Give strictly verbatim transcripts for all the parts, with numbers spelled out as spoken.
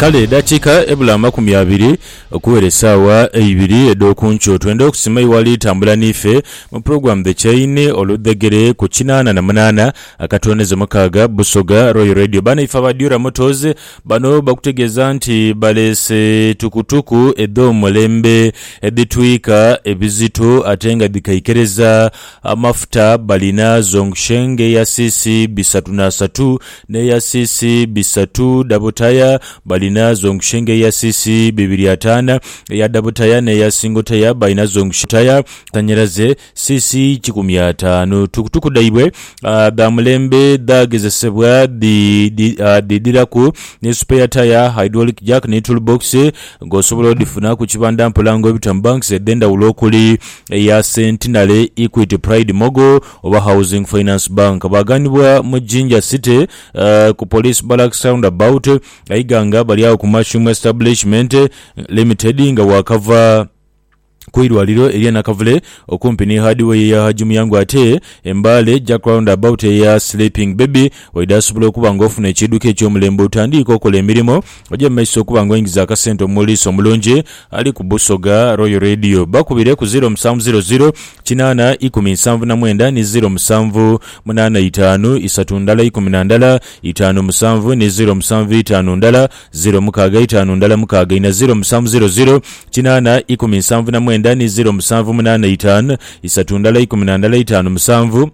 kale dakika ebula makumi abiri okuwera essaawa ebiri ed'okuncho twenda okusima iwali tambula nife mu program The Chain oludegere ku kinaana na munaana akatoneza mukaaga Busoga Royal Radio. Bana ifa badyura motoze bano bakutegeza nti balese tukutuku edo mulembe editwika ebizito atenga dikaikereza amafuta balina zongshenge ya sisi bisatu na satu ne ya sisi bisatu dabutaya balina zongshenge ya sisi bibiri atana ya dabutaya ne ya singotaya balina zongshitaya tanyeraze sisi kikumi atano tukutuku daibwe uh, da mulembe da gezesebwa di di, uh, di diraku ne spare tire hydraulic jack ne toolbox gosobola difuna ku kibanda mpolango bitambanks edenda ulokuli ya Sentinel Equity Pride Mogo oba Housing Finance Bank baganibwa mu Jinja City uh, ku Police Barracks roundabout aiganga bali awo ku Mushroom Establishment Limited nga wakava kuirwaliro elia nakavule okumpi ni hardware ya hajumu yangu ate embale jack roundabout ya Sleeping Baby waidasubula okuba ngofuna ekiduka ekyomulembe utandiko okola emirimo ojja maiso okuba ngoyingiza akasente omuliiso omulungi ali ku Busoga Royal Radio. Bakubire ku zero seven zero zero kinaana ikumi nsanvu na mwenda ni zero musanvu munana itano isatu ndala ikumi na ndala itano musanvu ni zero musanvu itano ndala zero mukaga itano ndala mukaga ina zero seven zero zero kinaana ikumi nsanvu na mwenda ni zero musanvu munana itano isatu ndala ikumi na ndala itano musanvu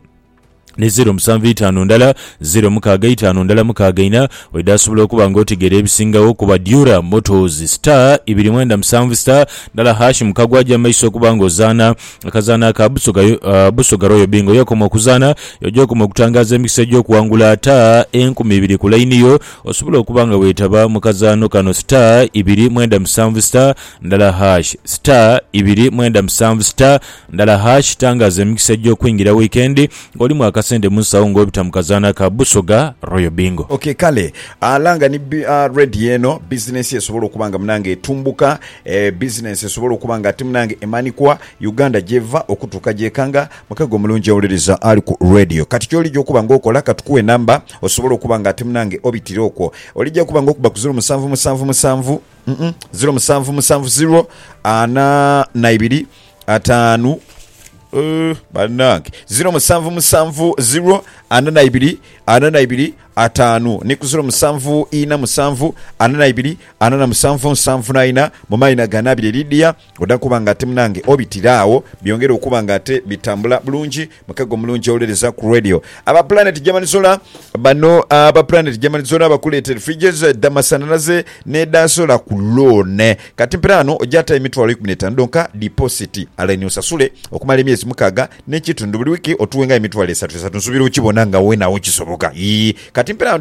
ni zero musanvu itano ndala zero mukaga itano ndala mukaga ina wedasubula okuba ngotegera ebisingawo ku Badyura Motors star ibiri mwenda musanvu star ndala hash mukagwaja maiso okuba ngozana akazana ka Busoga uh, Busoga Royal Bingo yakoma okuzana yojoko mu kutangaza emikisa gyo kuwangula ata enkumi ibiri ku line yo osubula okuba nga wetaba mukazano kano star ibiri mwenda musanvu star ndala hash star ibiri mwenda musanvu star ndala hash tangaza emikisa gyo kwingira weekend oli mu sende munsawo ngobita mukazana ka Busoga Royal Bingo. Okay kale alanga ni uh, ready eno business esobola okubanga mnange etumbuka eh, business esobola okubanga timnange emanikwa Uganda jeva okutuka jekanga mukago mulungi awuliriza ali ku radio kati kyoli gyokuba okola katukuwe namba osobola okubanga timnange obitiroko olijja kubanga okuba ku zero musanvu musanvu musanvu mm -mm, zero musanvu musanvu zero ana na ibiri atanu Uh, banange zero musanvu musanvu zero anana ibiri anana ibiri atanu ni ku zero musanvu ina musanvu anana ibiri anana musanvu musanvu na ina mumaina ganabire lidia odakubanga ate mnange obitiraawo byongera okubanga ate bitambula bulungi mukago mulungi olereza ku radio aba Planet Germany Solar bano aba Planet Germany Solar abakuleetera fridges damasananaze ne dasola kulone kati plano ojata emitwalo ikumi na ttaano donka deposit alaini osasule okumala emyezi mukaga n'ekitundu buli wiki otuwenga emitwalo esatu esatu nsubira okibona nga we nawo kisoboka kati mpera